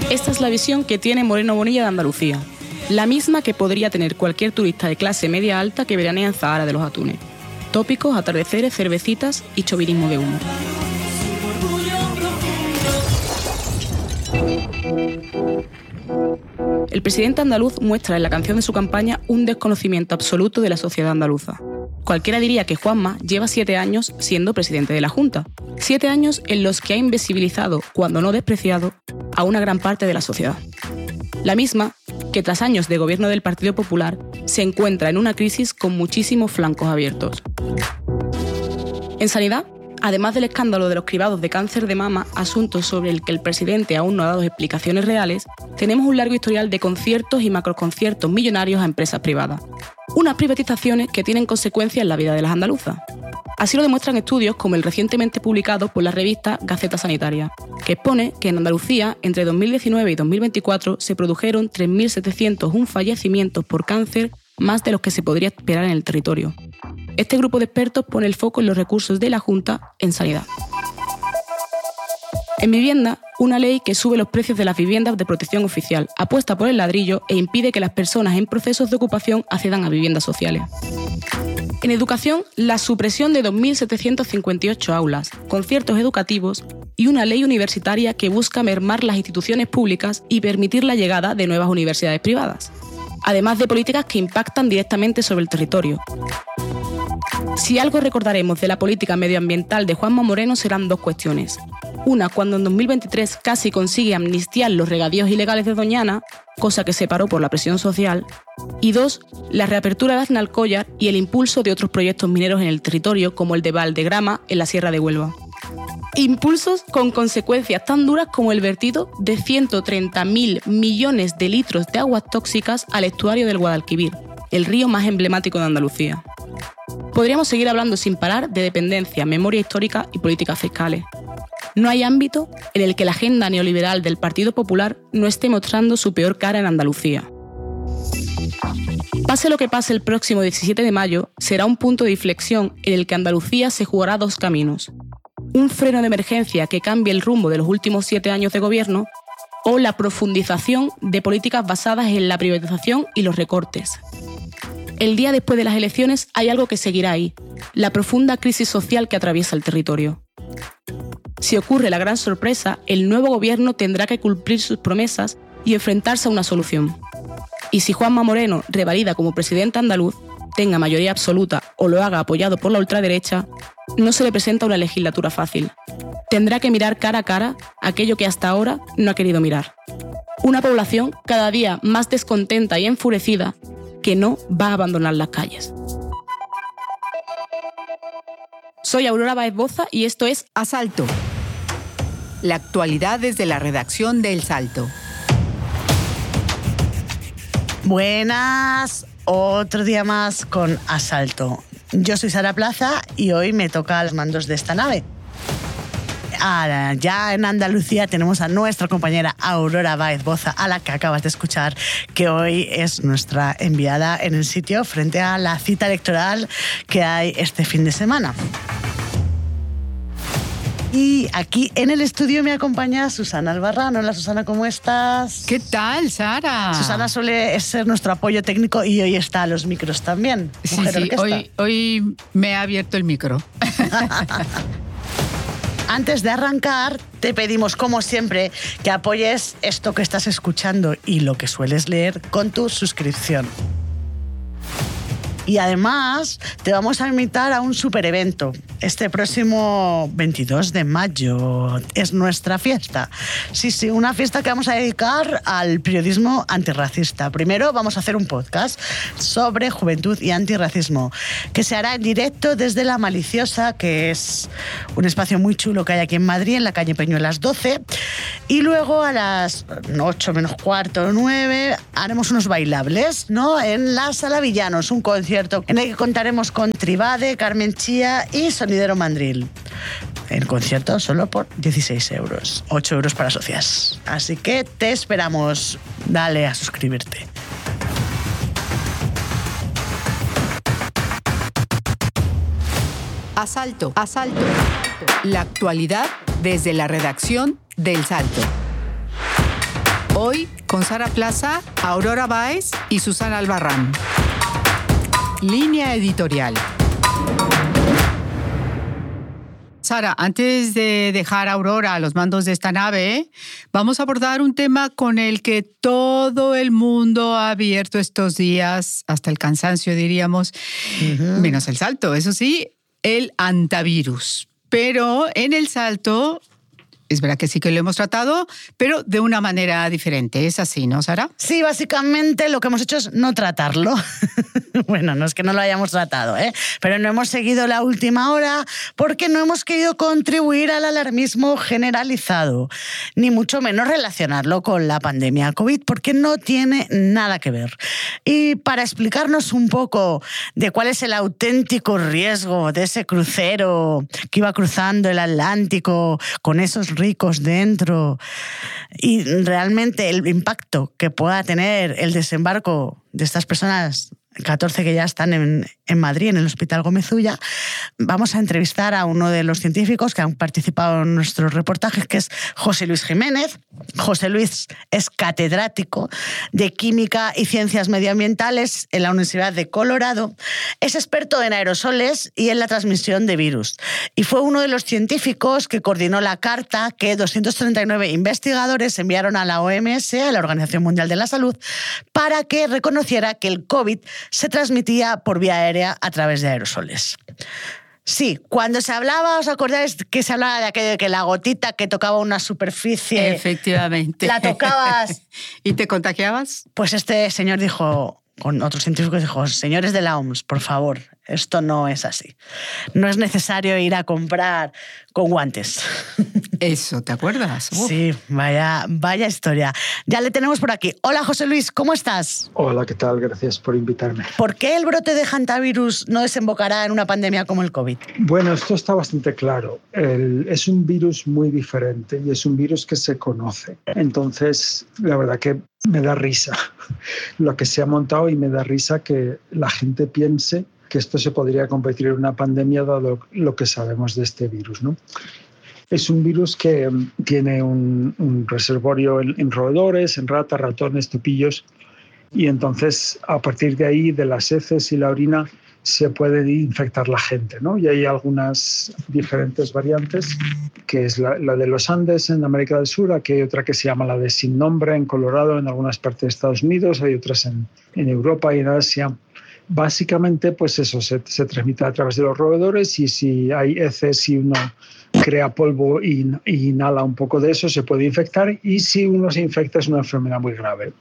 Esta es la visión que tiene Moreno Bonilla de Andalucía, la misma que podría tener cualquier turista de clase media alta que veranea en Zahara de los Atunes. Tópicos, atardeceres, cervecitas y chauvinismo de humo. El presidente andaluz muestra en la canción de su campaña un desconocimiento absoluto de la sociedad andaluza. Cualquiera diría que Juanma lleva 7 años siendo presidente de la Junta. 7 años en los que ha invisibilizado, cuando no despreciado, a una gran parte de la sociedad. La misma que tras años de gobierno del Partido Popular se encuentra en una crisis con muchísimos flancos abiertos. En sanidad, además del escándalo de los cribados de cáncer de mama, asunto sobre el que el presidente aún no ha dado explicaciones reales, tenemos un largo historial de conciertos y macroconciertos millonarios a empresas privadas. Unas privatizaciones que tienen consecuencias en la vida de las andaluzas. Así lo demuestran estudios como el recientemente publicado por la revista Gaceta Sanitaria, que expone que en Andalucía, entre 2019 y 2024, se produjeron 3.701 fallecimientos por cáncer, más de los que se podría esperar en el territorio. Este grupo de expertos pone el foco en los recursos de la Junta en sanidad. En vivienda, una ley que sube los precios de las viviendas de protección oficial, apuesta por el ladrillo e impide que las personas en procesos de ocupación accedan a viviendas sociales. En educación, la supresión de 2.758 aulas, conciertos educativos y una ley universitaria que busca mermar las instituciones públicas y permitir la llegada de nuevas universidades privadas, además de políticas que impactan directamente sobre el territorio. Si algo recordaremos de la política medioambiental de Juanma Moreno serán 2 cuestiones. Una, cuando en 2023 casi consigue amnistiar los regadíos ilegales de Doñana, cosa que se paró por la presión social. Y 2, la reapertura de Aznalcóllar y el impulso de otros proyectos mineros en el territorio, como el de Valdegrama en la Sierra de Huelva. Impulsos con consecuencias tan duras como el vertido de 130.000 millones de litros de aguas tóxicas al estuario del Guadalquivir, el río más emblemático de Andalucía. Podríamos seguir hablando sin parar de dependencia, memoria histórica y políticas fiscales. No hay ámbito en el que la agenda neoliberal del Partido Popular no esté mostrando su peor cara en Andalucía. Pase lo que pase el próximo 17 de mayo, será un punto de inflexión en el que Andalucía se jugará 2 caminos. Un freno de emergencia que cambie el rumbo de los últimos 7 años de gobierno o la profundización de políticas basadas en la privatización y los recortes. El día después de las elecciones hay algo que seguirá ahí, la profunda crisis social que atraviesa el territorio. Si ocurre la gran sorpresa, el nuevo gobierno tendrá que cumplir sus promesas y enfrentarse a una solución. Y si Juanma Moreno revalida como presidente andaluz, tenga mayoría absoluta o lo haga apoyado por la ultraderecha, no se le presenta una legislatura fácil. Tendrá que mirar cara a cara aquello que hasta ahora no ha querido mirar. Una población cada día más descontenta y enfurecida que no va a abandonar las calles. Soy Aurora Báez Boza y esto es Asalto. La actualidad desde la redacción de El Salto. Buenas, otro día más con Asalto. Yo soy Sara Plaza y hoy me toca los mandos de esta nave. Ahora, ya en Andalucía tenemos a nuestra compañera Aurora Báez Boza, a la que acabas de escuchar, que hoy es nuestra enviada en el sitio frente a la cita electoral que hay este fin de semana. Y aquí en el estudio me acompaña Susana Albarrán. Hola Susana, ¿cómo estás? ¿Qué tal, Sara? Susana suele ser nuestro apoyo técnico y hoy está a los micros también. Sí, hoy me ha abierto el micro. Antes de arrancar, te pedimos, como siempre, que apoyes esto que estás escuchando y lo que sueles leer con tu suscripción. Y además, te vamos a invitar a un super evento. Este próximo 22 de mayo es nuestra fiesta. Sí, una fiesta que vamos a dedicar al periodismo antirracista. Primero vamos a hacer un podcast sobre juventud y antirracismo, que se hará en directo desde La Maliciosa, que es un espacio muy chulo que hay aquí en Madrid, en la calle Peñuelas 12. Y luego a las 8 menos cuarto, 9, haremos unos bailables, ¿no? En la Sala Villanos, un concierto en el que contaremos con Tribade, Carmen Chía y Sonidero Mandril. El concierto solo por 16 euros, 8 euros para socias. Así que te esperamos. Dale a suscribirte. Asalto. La actualidad desde la redacción de El Salto. Hoy con Sara Plaza, Aurora Báez y Susana Albarrán. Línea editorial. Sara, antes de dejar a Aurora a los mandos de esta nave, vamos a abordar un tema con el que todo el mundo ha abierto estos días, hasta el cansancio diríamos, menos el Salto, eso sí, el antivirus. Pero en el Salto, es verdad que sí que lo hemos tratado, pero de una manera diferente. ¿Es así, no, Sara? Sí, básicamente lo que hemos hecho es no tratarlo. Bueno, no es que no lo hayamos tratado, pero no hemos seguido la última hora porque no hemos querido contribuir al alarmismo generalizado, ni mucho menos relacionarlo con la pandemia COVID, porque no tiene nada que ver. Y para explicarnos un poco de cuál es el auténtico riesgo de ese crucero que iba cruzando el Atlántico con esos ricos dentro y realmente el impacto que pueda tener el desembarco de estas personas, 14 que ya están en Madrid, en el Hospital Gómez Ulla, vamos a entrevistar a uno de los científicos que han participado en nuestros reportajes, que es José Luis Jiménez. José Luis es catedrático de Química y Ciencias Medioambientales en la Universidad de Colorado. Es experto en aerosoles y en la transmisión de virus. Y fue uno de los científicos que coordinó la carta que 239 investigadores enviaron a la OMS, a la Organización Mundial de la Salud, para que reconociera que el COVID se transmitía por vía aérea a través de aerosoles. Sí, cuando se hablaba, ¿os acordáis que se hablaba de aquello de que la gotita que tocaba una superficie... Efectivamente. La tocabas... ¿Y te contagiabas? Pues este señor dijo, con otros científicos dijo, señores de la OMS, por favor, esto no es así. No es necesario ir a comprar con guantes. Eso, ¿te acuerdas? Uf. Sí, vaya historia. Ya le tenemos por aquí. Hola, José Luis, ¿cómo estás? Hola, ¿qué tal? Gracias por invitarme. ¿Por qué el brote de hantavirus no desembocará en una pandemia como el COVID? Bueno, esto está bastante claro. Es un virus muy diferente y es un virus que se conoce. Entonces, la verdad que me da risa lo que se ha montado y me da risa que la gente piense que esto se podría convertir en una pandemia dado lo que sabemos de este virus, ¿no? Es un virus que tiene un reservorio en roedores, en ratas, ratones, topillos, y entonces a partir de ahí, de las heces y la orina, se puede infectar la gente, ¿no? Y hay algunas diferentes variantes, que es la de los Andes en América del Sur, aquí hay otra que se llama la de sin nombre en Colorado, en algunas partes de Estados Unidos, hay otras en Europa y en Asia. Básicamente, pues eso, se transmite a través de los roedores y si hay heces y uno crea polvo y inhala un poco de eso, se puede infectar y si uno se infecta es una enfermedad muy grave.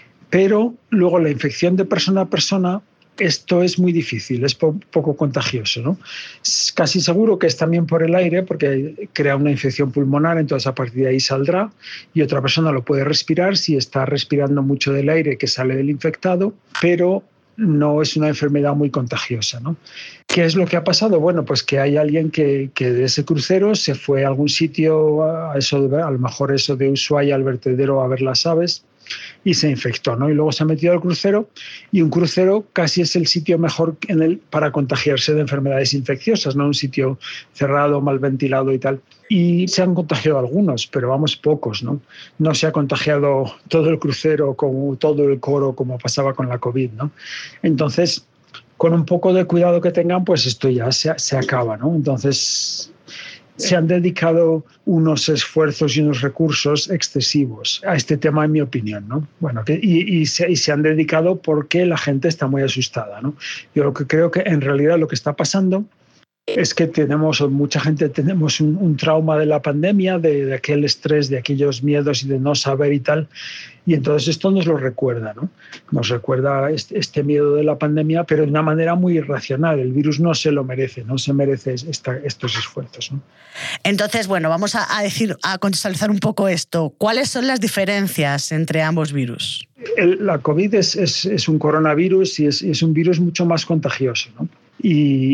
Pero luego la infección de persona a persona, esto es muy difícil, es poco contagioso, ¿no? Es casi seguro que es también por el aire porque crea una infección pulmonar, entonces a partir de ahí saldrá y otra persona lo puede respirar si está respirando mucho del aire que sale del infectado, pero no es una enfermedad muy contagiosa, ¿no? ¿Qué es lo que ha pasado? Bueno, pues que hay alguien que de ese crucero se fue a algún sitio, a lo mejor eso de Ushuaia al vertedero a ver las aves, y se infectó, ¿no? Y luego se ha metido al crucero y un crucero casi es el sitio mejor para contagiarse de enfermedades infecciosas, ¿no? Un sitio cerrado, mal ventilado y tal. Y se han contagiado algunos, pero vamos, pocos, ¿no? No se ha contagiado todo el crucero, como todo el coro, como pasaba con la COVID, ¿no? Entonces, con un poco de cuidado que tengan, pues esto ya se acaba, ¿no? Entonces, se han dedicado unos esfuerzos y unos recursos excesivos a este tema, en mi opinión, ¿no? Bueno, y se han dedicado porque la gente está muy asustada, ¿no? Yo lo que creo que en realidad lo que está pasando es que mucha gente tenemos un trauma de la pandemia, de aquel estrés, de aquellos miedos y de no saber y tal, y entonces esto nos lo recuerda, ¿no? Nos recuerda este miedo de la pandemia, pero de una manera muy irracional. El virus no se lo merece, no se merece estos esfuerzos, ¿no? Entonces, bueno, vamos a contextualizar un poco esto. ¿Cuáles son las diferencias entre ambos virus? La COVID es un coronavirus y es un virus mucho más contagioso, ¿no? Y